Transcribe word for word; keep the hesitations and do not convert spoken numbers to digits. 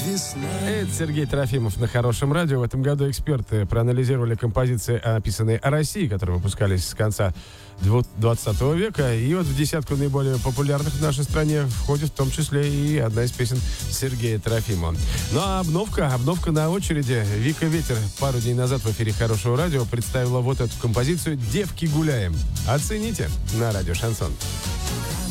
Это Сергей Трофимов на Хорошем радио. В этом году эксперты проанализировали композиции, описанные о России, которые выпускались с конца двадцатого века. И вот в десятку наиболее популярных в нашей стране входит в том числе и одна из песен Сергея Трофимова. Ну а обновка, обновка на очереди. Вика Ветер пару дней назад в эфире Хорошего радио представила вот эту композицию «Девки гуляем». Оцените на радио «Шансон».